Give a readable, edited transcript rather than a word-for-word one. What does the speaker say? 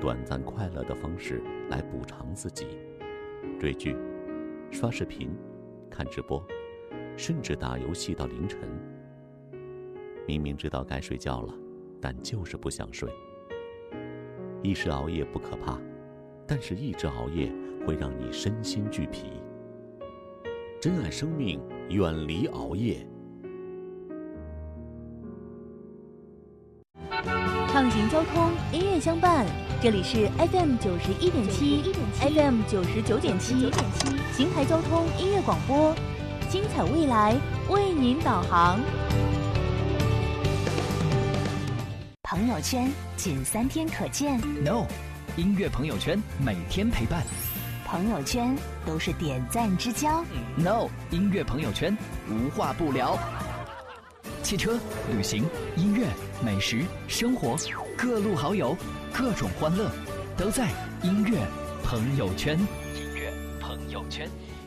短暂快乐的方式来补偿自己，追剧、刷视频、看直播，甚至打游戏到凌晨。明明知道该睡觉了，但就是不想睡。一时熬夜不可怕，但是一直熬夜会让你身心俱疲。珍爱生命，远离熬夜。 畅行交通，音乐相伴，这里是 FM 91.7 FM 99.7邢台交通音乐广播，精彩未来为您导航。 朋友圈仅3天可见 No， 音乐朋友圈每天陪伴。 朋友圈都是点赞之交 No， 音乐朋友圈无话不聊。汽车、旅行、音乐、美食、生活，各路好友，各种欢乐，都在音乐朋友圈。音乐朋友圈。